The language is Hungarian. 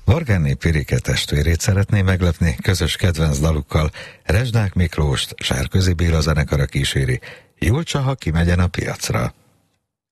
Vargánné Pirike testvérét szeretné meglepni, közös kedvenc dalukkal Rezsdák Miklóst Sárközi Béla zenekara kíséri. Julcsa, ha kimegyen a piacra.